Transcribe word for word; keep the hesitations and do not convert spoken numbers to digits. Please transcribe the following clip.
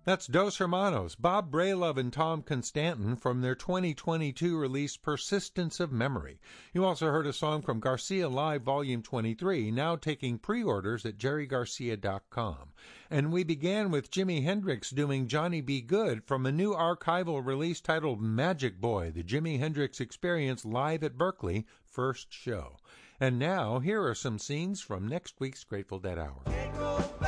That's Dos Hermanos, Bob Brailov and Tom Constantin from their twenty twenty-two release Persistence of Memory. You also heard a song from Garcia Live Volume twenty-three, now taking pre-orders at jerry garcia dot com. And we began with Jimi Hendrix doing Johnny B. Good from a new archival release titled Magic Boy, the Jimi Hendrix Experience Live at Berkeley first show. And now, here are some scenes from next week's Grateful Dead Hour.